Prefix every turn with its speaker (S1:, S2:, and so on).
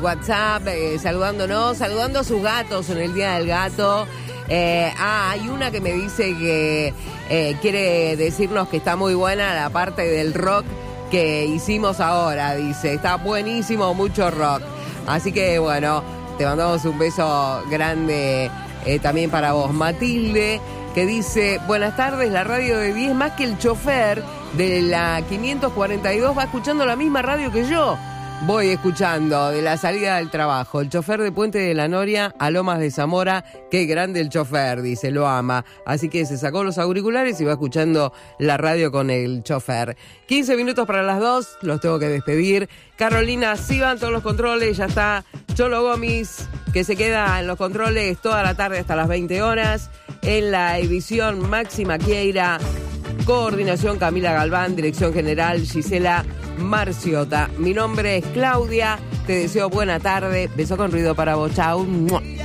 S1: WhatsApp, saludando a sus gatos en el Día del Gato. Hay una que me dice que quiere decirnos que está muy buena la parte del rock que hicimos ahora, dice. Está buenísimo, mucho rock. Así que bueno, te mandamos un beso grande también para vos. Matilde, que dice, buenas tardes, la radio de 10 más que el chofer de la 542 va escuchando la misma radio que yo. Voy escuchando de la salida del trabajo. El chofer de Puente de la Noria a Lomas de Zamora. Qué grande el chofer, dice, lo ama. Así que se sacó los auriculares y va escuchando la radio con el chofer. 15 minutos para las 2, los tengo que despedir. Carolina Sivan, todos los controles, ya está. Cholo Gómez, que se queda en los controles toda la tarde hasta las 20 horas. En la edición Máxima Quieira. Coordinación Camila Galván, dirección general Gisela Marciota. Mi nombre es Claudia, te deseo buena tarde, beso con ruido para vos, chau.